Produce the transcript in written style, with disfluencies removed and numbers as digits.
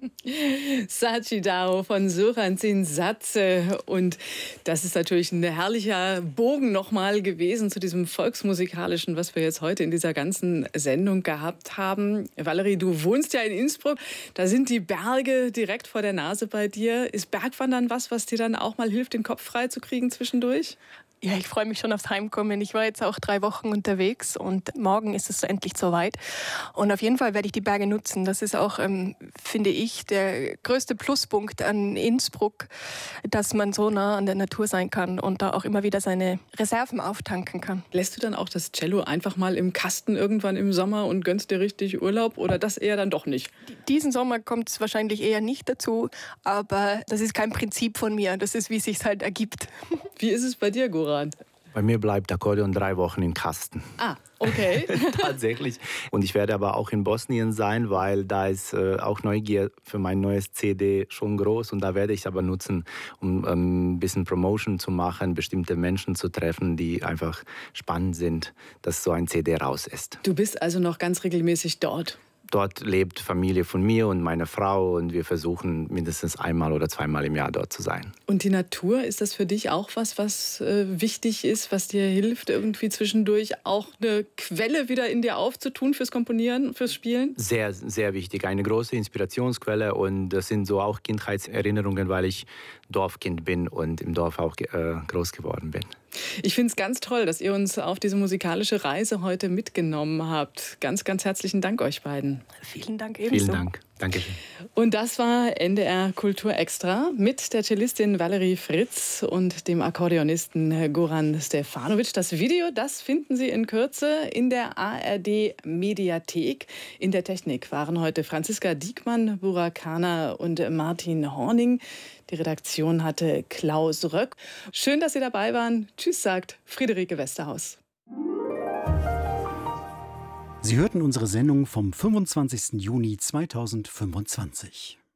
Sachi Dao von Sören Satze. Und das ist natürlich ein herrlicher Bogen nochmal gewesen zu diesem Volksmusikalischen, was wir jetzt heute in dieser ganzen Sendung gehabt haben. Valerie, du wohnst ja in Innsbruck. Da sind die Berge direkt vor der Nase bei dir. Ist Bergwandern was dir dann auch mal hilft, den Kopf frei zu kriegen zwischendurch? Ja, ich freue mich schon aufs Heimkommen. Ich war jetzt auch 3 Wochen unterwegs und morgen ist es endlich soweit. Und auf jeden Fall werde ich die Berge nutzen. Das ist auch, finde ich, der größte Pluspunkt an Innsbruck, dass man so nah an der Natur sein kann und da auch immer wieder seine Reserven auftanken kann. Lässt du dann auch das Cello einfach mal im Kasten irgendwann im Sommer und gönnst dir richtig Urlaub oder das eher dann doch nicht? Diesen Sommer kommt es wahrscheinlich eher nicht dazu, aber das ist kein Prinzip von mir. Das ist, wie es sich halt ergibt. Wie ist es bei dir, Goran? Bei mir bleibt Akkordeon 3 Wochen im Kasten. Ah, okay. Tatsächlich. Und ich werde aber auch in Bosnien sein, weil da ist auch Neugier für mein neues CD schon groß. Und da werde ich es aber nutzen, um ein bisschen Promotion zu machen, bestimmte Menschen zu treffen, die einfach spannend sind, dass so ein CD raus ist. Du bist also noch ganz regelmäßig dort? Dort lebt Familie von mir und meine Frau und wir versuchen mindestens einmal oder zweimal im Jahr dort zu sein. Und die Natur, ist das für dich auch was wichtig ist, was dir hilft, irgendwie zwischendurch auch eine Quelle wieder in dir aufzutun fürs Komponieren, fürs Spielen? Sehr, sehr wichtig. Eine große Inspirationsquelle und das sind so auch Kindheitserinnerungen, weil ich Dorfkind bin und im Dorf auch groß geworden bin. Ich finde es ganz toll, dass ihr uns auf diese musikalische Reise heute mitgenommen habt. Ganz, ganz herzlichen Dank euch beiden. Vielen Dank ebenso. Vielen Dank. Dankeschön. Und das war NDR Kultur Extra mit der Cellistin Valerie Fritz und dem Akkordeonisten Goran Stefanovic. Das Video, das finden Sie in Kürze in der ARD Mediathek. In der Technik waren heute Franziska Diekmann, Burakana und Martin Horning. Die Redaktion hatte Klaus Röck. Schön, dass Sie dabei waren. Tschüss, sagt Friederike Westerhaus. Sie hörten unsere Sendung vom 25. Juni 2025.